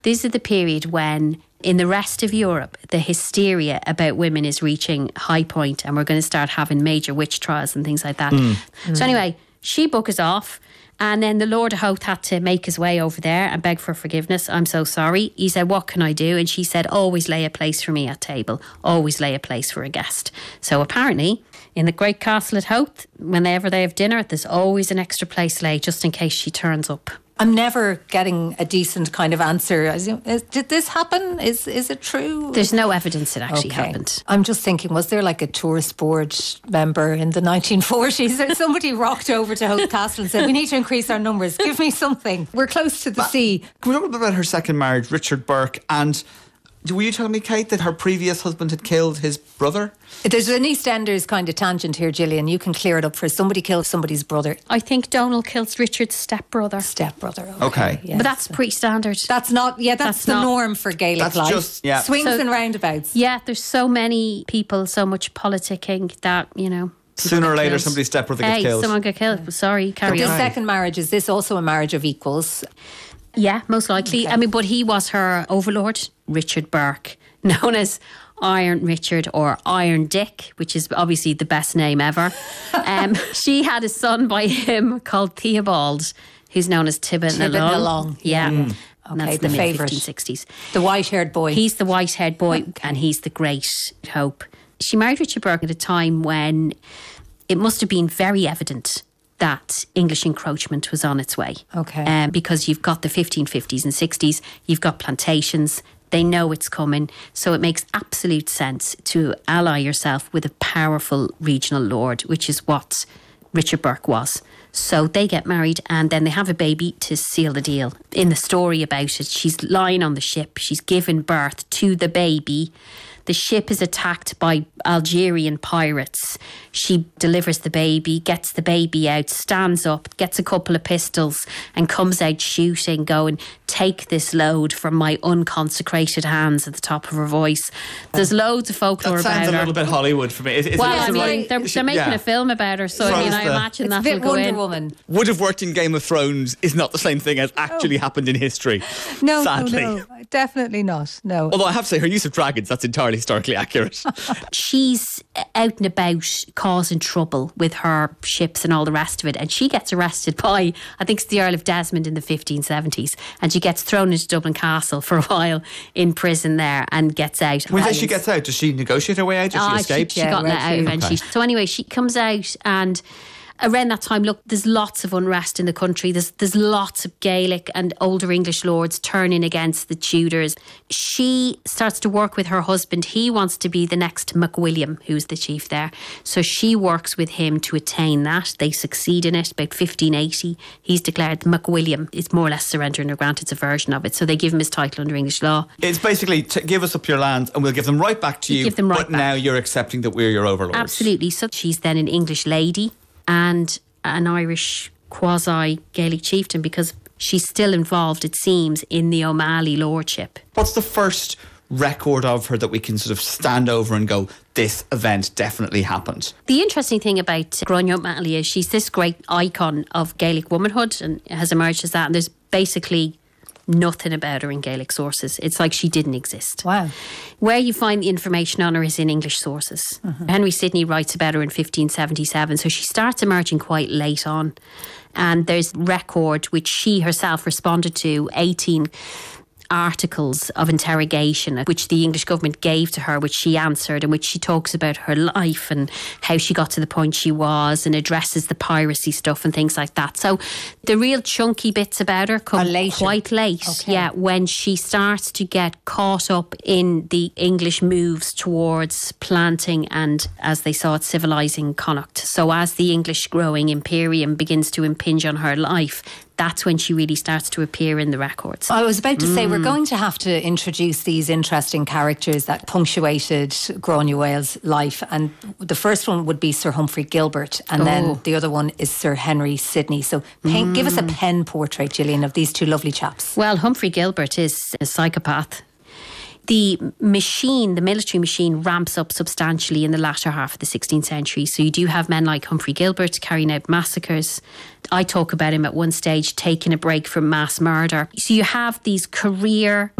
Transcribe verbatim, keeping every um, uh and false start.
This is the period when, in the rest of Europe, the hysteria about women is reaching high point, and we're going to start having major witch trials and things like that. Mm. So mm. anyway, she buggers off, and then the Lord of Howth had to make his way over there and beg for forgiveness. I'm so sorry. He said, what can I do? And she said, always lay a place for me at table. Always lay a place for a guest. So apparently, in the great castle at Howth, whenever they have dinner, there's always an extra place laid just in case she turns up. I'm never getting a decent kind of answer. Is, is, did this happen? Is is it true? There's no evidence it actually okay. happened. I'm just thinking, was there like a tourist board member in the nineteen forties that somebody rocked over to Howth Castle and said, we need to increase our numbers, give me something. We're close to the but, sea. Can we talk about her second marriage, Richard Burke, and were you telling me, Kate, that her previous husband had killed his brother? There's an EastEnders kind of tangent here, Gillian. You can clear it up for us. Somebody killed somebody's brother. I think Donal kills Richard's stepbrother. Stepbrother, okay. okay. Yes. But that's pretty standard. That's not, yeah, that's, that's the not, norm for Gaelic that's life. Just, yeah. Swings so, and roundabouts. Yeah, there's so many people, so much politicking that, you know... Sooner or later, killed. somebody's stepbrother gets hey, killed. someone got killed. Yeah. Sorry, carry but on. This second marriage, is this also a marriage of equals? Yeah, most likely. Okay. I mean, but he was her overlord, Richard Burke, known as Iron Richard or Iron Dick, which is obviously the best name ever. um, she had a son by him called Theobald, who's known as Tibbet na Long. Yeah. Mm. Okay, that's the, the favourite. fifteen sixties. The white-haired boy. He's the white-haired boy okay. and he's the great hope. She married Richard Burke at a time when it must have been very evident that English encroachment was on its way. Okay. Um, because you've got the fifteen fifties and sixties, you've got plantations, they know it's coming, so it makes absolute sense to ally yourself with a powerful regional lord, which is what Richard Burke was. So they get married and then they have a baby to seal the deal. In the story about it, she's lying on the ship, she's given birth to the baby. The ship is attacked by Algerian pirates. She delivers the baby, gets the baby out, stands up, gets a couple of pistols and comes out shooting, going, take this load from my unconsecrated hands at the top of her voice. There's loads of folklore about her. That sounds a little bit Hollywood for me. Is, is well, it, I mean, right? they're, they're making yeah. a film about her, so, so I mean, I imagine that will go Wonder in. Woman. Would have worked in Game of Thrones is not the same thing as actually oh. happened in history. No, sadly. no, no, definitely not. No. Although I have to say, her use of dragons, that's entirely historically accurate. She's out and about causing trouble with her ships and all the rest of it, and she gets arrested by, I think it's the Earl of Desmond in the fifteen seventies, and she gets thrown into Dublin Castle for a while in prison there and gets out. When and she gets out, does she negotiate her way out? Does oh, she escape? She, she got yeah, let out eventually. Okay. So anyway, she comes out and around that time, look, there's lots of unrest in the country. There's there's lots of Gaelic and older English lords turning against the Tudors. She starts to work with her husband. He wants to be the next MacWilliam, who's the chief there. So she works with him to attain that. They succeed in it. About fifteen eighty, he's declared MacWilliam. It's more or less surrender and grant. It's a version of it. So they give him his title under English law. It's basically, t- give us up your lands and we'll give them right back to you. Give them right but back. Now you're accepting that we're your overlords. Absolutely. So she's then an English lady and an Irish quasi-Gaelic chieftain because she's still involved, it seems, in the O'Malley lordship. What's the first record of her that we can sort of stand over and go, this event definitely happened? The interesting thing about Gráinne O'Malley is she's this great icon of Gaelic womanhood and has emerged as that, and there's basically nothing about her in Gaelic sources. It's like she didn't exist. Wow. Where you find the information on her is in English sources. Mm-hmm. Henry Sidney writes about her in fifteen seventy-seven, so she starts emerging quite late on. And there's record which she herself responded to, eighteen articles of interrogation which the English government gave to her, which she answered, in which she talks about her life and how she got to the point she was and addresses the piracy stuff and things like that. So the real chunky bits about her come quite late. Okay. Yeah, when she starts to get caught up in the English moves towards planting and, as they saw it, civilising Connacht. So as the English growing imperium begins to impinge on her life, that's when she really starts to appear in the records. I was about to say, Mm. we're going to have to introduce these interesting characters that punctuated Gráinne Wales' life. And the first one would be Sir Humphrey Gilbert. And Oh. then the other one is Sir Henry Sidney. So pen, Mm. give us a pen portrait, Gillian, of these two lovely chaps. Well, Humphrey Gilbert is a psychopath. The machine, the military machine, ramps up substantially in the latter half of the sixteenth century. So you do have men like Humphrey Gilbert carrying out massacres. I talk about him at one stage taking a break from mass murder. So you have these career